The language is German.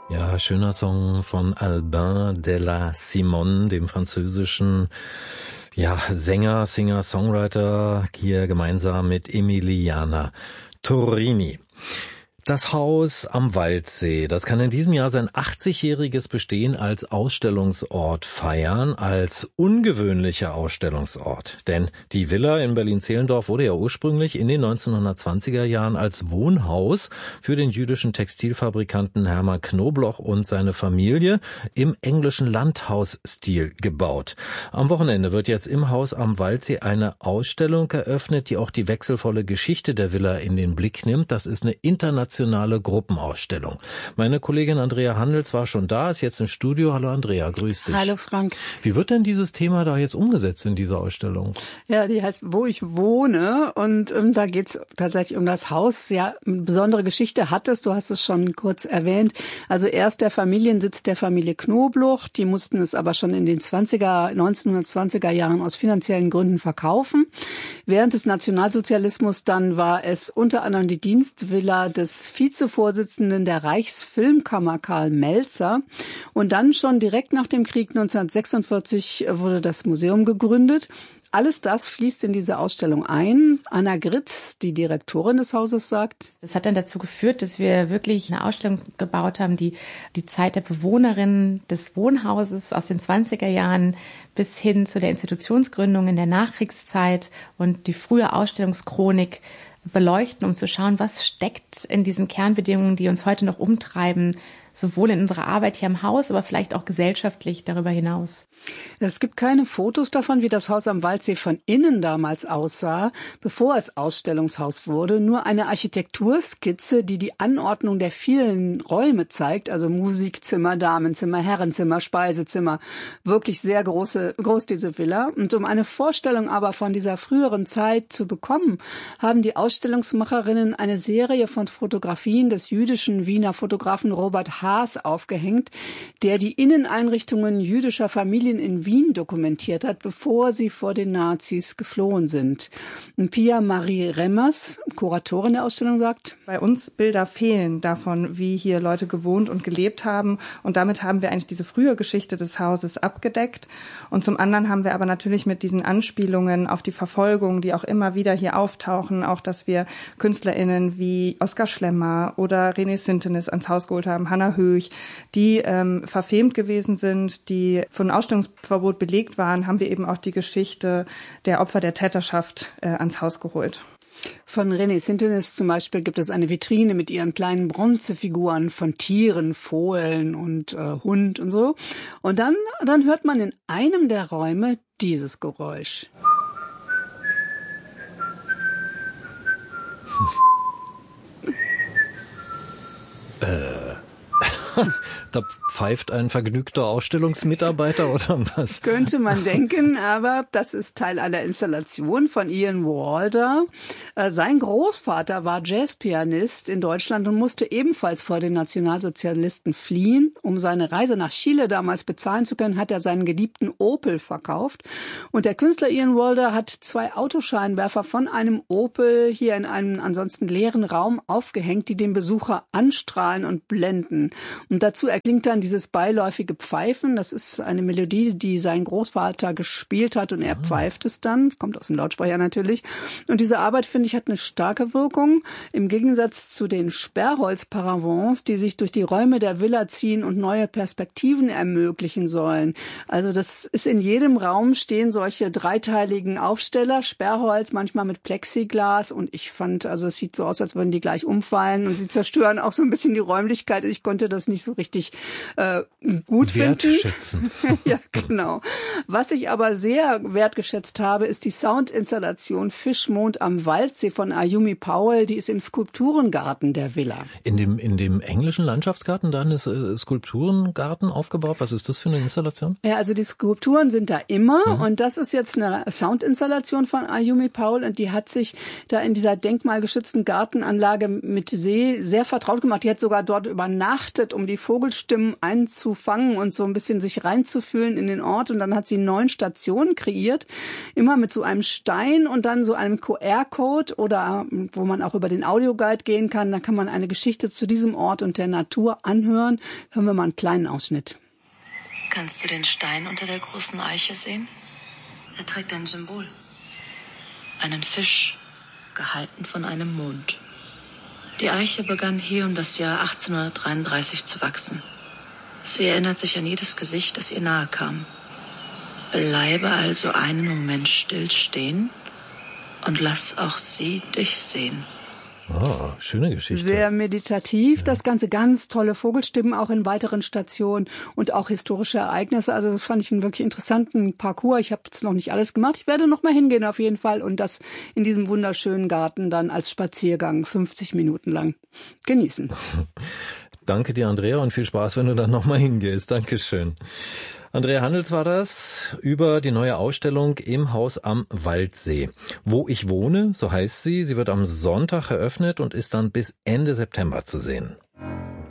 Ja, schöner Song von Albin de la Simone, dem französischen Sänger, Singer, Songwriter, hier gemeinsam mit Emiliana Torrini. Das Haus am Waldsee, das kann in diesem Jahr sein 80-jähriges Bestehen als Ausstellungsort feiern, als ungewöhnlicher Ausstellungsort. Denn die Villa in Berlin-Zehlendorf wurde ja ursprünglich in den 1920er Jahren als Wohnhaus für den jüdischen Textilfabrikanten Hermann Knobloch und seine Familie im englischen Landhausstil gebaut. Am Wochenende wird jetzt im Haus am Waldsee eine Ausstellung eröffnet, die auch die wechselvolle Geschichte der Villa in den Blick nimmt. Das ist eine internationale Gruppenausstellung. Meine Kollegin Andrea Handels war schon da, ist jetzt im Studio. Hallo Andrea, grüß dich. Hallo Frank. Wie wird denn dieses Thema da jetzt umgesetzt in dieser Ausstellung? Ja, die heißt Wo ich wohne und da geht's tatsächlich um das Haus. Ja, eine besondere Geschichte hat es, du hast es schon kurz erwähnt. Also erst der Familiensitz der Familie Knobloch, die mussten es aber schon in den 1920er Jahren aus finanziellen Gründen verkaufen. Während des Nationalsozialismus dann war es unter anderem die Dienstvilla des Vizevorsitzenden der Reichsfilmkammer Karl Melzer. Und dann schon direkt nach dem Krieg 1946 wurde das Museum gegründet. Alles das fließt in diese Ausstellung ein. Anna Gritz, die Direktorin des Hauses, sagt: Das hat dann dazu geführt, dass wir wirklich eine Ausstellung gebaut haben, die die Zeit der Bewohnerin des Wohnhauses aus den 20er Jahren bis hin zu der Institutionsgründung in der Nachkriegszeit und die frühe Ausstellungschronik beleuchten, um zu schauen, was steckt in diesen Kernbedingungen, die uns heute noch umtreiben, sowohl in unserer Arbeit hier im Haus, aber vielleicht auch gesellschaftlich darüber hinaus. Es gibt keine Fotos davon, wie das Haus am Waldsee von innen damals aussah, bevor es Ausstellungshaus wurde. Nur eine Architekturskizze, die die Anordnung der vielen Räume zeigt, also Musikzimmer, Damenzimmer, Herrenzimmer, Speisezimmer. Wirklich sehr groß diese Villa. Und um eine Vorstellung aber von dieser früheren Zeit zu bekommen, haben die Ausstellungsmacherinnen eine Serie von Fotografien des jüdischen Wiener Fotografen Robert Haas aufgehängt, der die Inneneinrichtungen jüdischer Familien in Wien dokumentiert hat, bevor sie vor den Nazis geflohen sind. Pia Marie Remmers, Kuratorin der Ausstellung, sagt: Bei uns Bilder fehlen davon, wie hier Leute gewohnt und gelebt haben. Und damit haben wir eigentlich diese frühe Geschichte des Hauses abgedeckt. Und zum anderen haben wir aber natürlich mit diesen Anspielungen auf die Verfolgung, die auch immer wieder hier auftauchen, auch dass wir KünstlerInnen wie Oskar Schlemmer oder René Sintenis ans Haus geholt haben, Hannah Höch, die verfemt gewesen sind, die von Ausstellungsverbot belegt waren, haben wir eben auch die Geschichte der Opfer der Täterschaft ans Haus geholt. Von René Sintenis zum Beispiel gibt es eine Vitrine mit ihren kleinen Bronzefiguren von Tieren, Fohlen und Hund und so. Und dann hört man in einem der Räume dieses Geräusch. Da pfeift ein vergnügter Ausstellungsmitarbeiter oder was? Könnte man denken, aber das ist Teil einer Installation von Ian Walder. Sein Großvater war Jazzpianist in Deutschland und musste ebenfalls vor den Nationalsozialisten fliehen. Um seine Reise nach Chile damals bezahlen zu können, hat er seinen geliebten Opel verkauft. Und der Künstler Ian Walder hat 2 Autoscheinwerfer von einem Opel hier in einem ansonsten leeren Raum aufgehängt, die den Besucher anstrahlen und blenden. Und dazu erklingt dann dieses beiläufige Pfeifen. Das ist eine Melodie, die sein Großvater gespielt hat und er pfeift es dann. Das kommt aus dem Lautsprecher natürlich. Und diese Arbeit, finde ich, hat eine starke Wirkung. Im Gegensatz zu den Sperrholz-Paravents, die sich durch die Räume der Villa ziehen und neue Perspektiven ermöglichen sollen. Also das ist in jedem Raum stehen solche dreiteiligen Aufsteller, Sperrholz, manchmal mit Plexiglas. Und ich fand, also es sieht so aus, als würden die gleich umfallen und sie zerstören auch so ein bisschen die Räumlichkeit. Ich konnte das nicht so richtig gut wertschätzen. Ja, genau. Was ich aber sehr wertgeschätzt habe, ist die Soundinstallation Fischmond am Waldsee von Ayumi Powell. Die ist im Skulpturengarten der Villa. In dem englischen Landschaftsgarten, da ist Skulpturengarten aufgebaut. Was ist das für eine Installation? Ja, also die Skulpturen sind da immer und das ist jetzt eine Soundinstallation von Ayumi Powell und die hat sich da in dieser denkmalgeschützten Gartenanlage mit See sehr vertraut gemacht. Die hat sogar dort übernachtet, um die Vogelstimmen einzufangen und so ein bisschen sich reinzufühlen in den Ort. Und dann hat sie 9 Stationen kreiert, immer mit so einem Stein und dann so einem QR-Code oder wo man auch über den Audioguide gehen kann. Da kann man eine Geschichte zu diesem Ort und der Natur anhören. Hören wir mal einen kleinen Ausschnitt. Kannst du den Stein unter der großen Eiche sehen? Er trägt ein Symbol. Einen Fisch, gehalten von einem Mond. Die Eiche begann hier um das Jahr 1833 zu wachsen. Sie erinnert sich an jedes Gesicht, das ihr nahe kam. Bleibe also einen Moment still stehen und lass auch sie dich sehen. Oh, schöne Geschichte. Sehr meditativ. Das Ganze ganz tolle Vogelstimmen auch in weiteren Stationen und auch historische Ereignisse. Also das fand ich einen wirklich interessanten Parcours. Ich habe jetzt noch nicht alles gemacht. Ich werde noch mal hingehen auf jeden Fall und das in diesem wunderschönen Garten dann als Spaziergang 50 Minuten lang genießen. Danke dir, Andrea, und viel Spaß, wenn du dann noch mal hingehst. Dankeschön. Andrea Handels war das über die neue Ausstellung im Haus am Waldsee. Wo ich wohne, so heißt sie. Sie wird am Sonntag eröffnet und ist dann bis Ende September zu sehen.